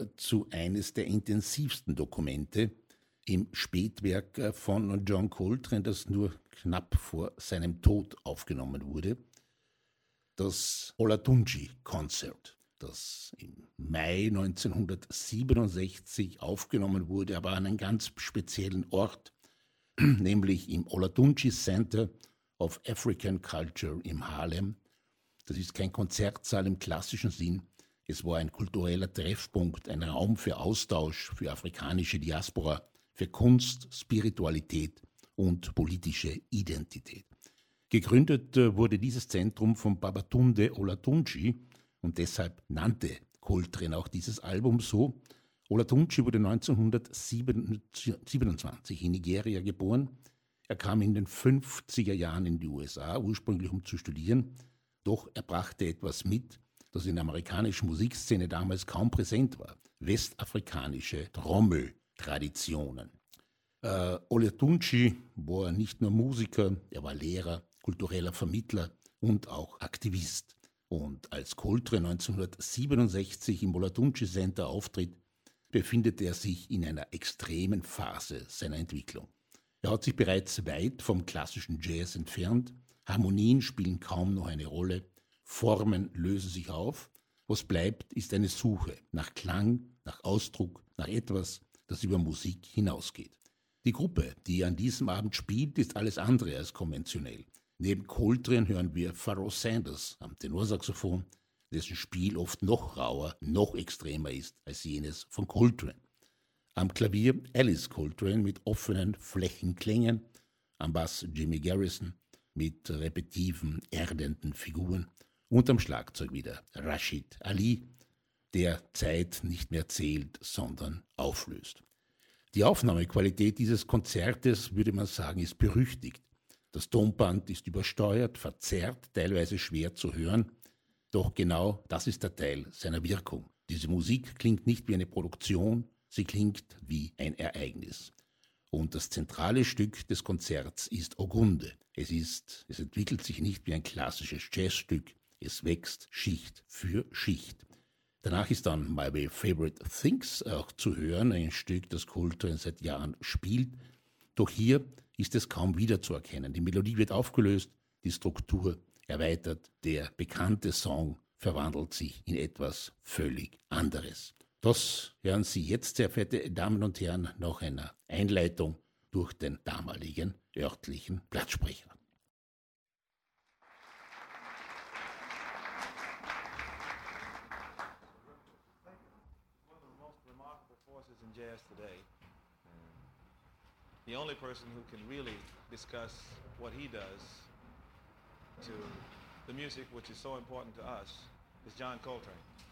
dazu eines der intensivsten Dokumente im Spätwerk von John Coltrane, das nur knapp vor seinem Tod aufgenommen wurde. Das Olatunji-Konzert, das im Mai 1967 aufgenommen wurde, aber an einem ganz speziellen Ort, nämlich im Olatunji Center of African Culture im Harlem. Das ist kein Konzertsaal im klassischen Sinn. Es war ein kultureller Treffpunkt, ein Raum für Austausch, für afrikanische Diaspora, für Kunst, Spiritualität und politische Identität. Gegründet wurde dieses Zentrum von Babatunde Olatunji und deshalb nannte Coltrane auch dieses Album so. Olatunji wurde 1927 in Nigeria geboren. Er kam in den 50er Jahren in die USA, ursprünglich um zu studieren, doch er brachte etwas mit, das in der amerikanischen Musikszene damals kaum präsent war: westafrikanische Trommeltraditionen. Olatunji war nicht nur Musiker, er war Lehrer, kultureller Vermittler und auch Aktivist. Und als Coltrane 1967 im Olatunji Center auftritt, befindet er sich in einer extremen Phase seiner Entwicklung. Er hat sich bereits weit vom klassischen Jazz entfernt, Harmonien spielen kaum noch eine Rolle, Formen lösen sich auf. Was bleibt, ist eine Suche nach Klang, nach Ausdruck, nach etwas, das über Musik hinausgeht. Die Gruppe, die an diesem Abend spielt, ist alles andere als konventionell. Neben Coltrane hören wir Pharoah Sanders am Tenorsaxophon, dessen Spiel oft noch rauer, noch extremer ist als jenes von Coltrane. Am Klavier Alice Coltrane mit offenen Flächenklängen, am Bass Jimmy Garrison mit repetitiven, erdenden Figuren und am Schlagzeug wieder Rashid Ali, der Zeit nicht mehr zählt, sondern auflöst. Die Aufnahmequalität dieses Konzertes, würde man sagen, ist berüchtigt. Das Tonband ist übersteuert, verzerrt, teilweise schwer zu hören. Doch genau das ist der Teil seiner Wirkung. Diese Musik klingt nicht wie eine Produktion, sie klingt wie ein Ereignis. Und das zentrale Stück des Konzerts ist Ogunde. Es entwickelt sich nicht wie ein klassisches Jazzstück, es wächst Schicht für Schicht. Danach ist dann My Favorite Things auch zu hören, ein Stück, das Coltrane seit Jahren spielt. Doch hier ist es kaum wiederzuerkennen. Die Melodie wird aufgelöst, die Struktur erweitert, der bekannte Song verwandelt sich in etwas völlig anderes. Das hören Sie jetzt, sehr verehrte Damen und Herren, nach einer Einleitung durch den damaligen örtlichen Blattsprecher. In jazz today, the only person who can really discuss what he does to the music, which is so important to us, is John Coltrane.